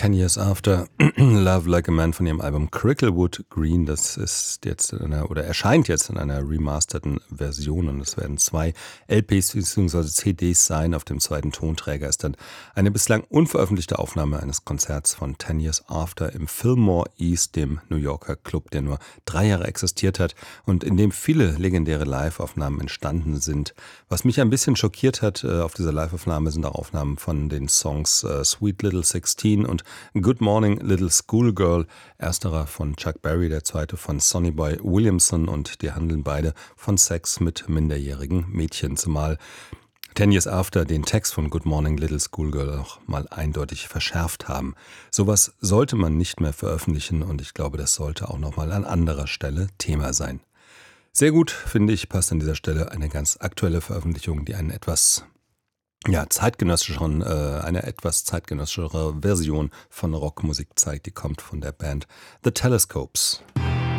10 Years After Love Like a Man von ihrem Album Cricklewood Green. Das ist jetzt erscheint jetzt in einer remasterten Version und es werden 2 LPs bzw. CDs sein. Auf dem zweiten Tonträger ist dann eine bislang unveröffentlichte Aufnahme eines Konzerts von 10 Years After im Fillmore East, dem New Yorker Club, der nur 3 Jahre existiert hat und in dem viele legendäre Live-Aufnahmen entstanden sind. Was mich ein bisschen schockiert hat auf dieser Live-Aufnahme sind auch Aufnahmen von den Songs Sweet Little 16 und Good Morning Little Schoolgirl, ersterer von Chuck Berry, der zweite von Sonny Boy Williamson, und die handeln beide von Sex mit minderjährigen Mädchen, zumal 10 Years After den Text von Good Morning Little Schoolgirl auch mal eindeutig verschärft haben. Sowas sollte man nicht mehr veröffentlichen und ich glaube, das sollte auch nochmal an anderer Stelle Thema sein. Sehr gut, finde ich, passt an dieser Stelle eine ganz aktuelle Veröffentlichung, die eine etwas zeitgenössischere Version von Rockmusik zeigt. Die kommt von der Band The Telescopes.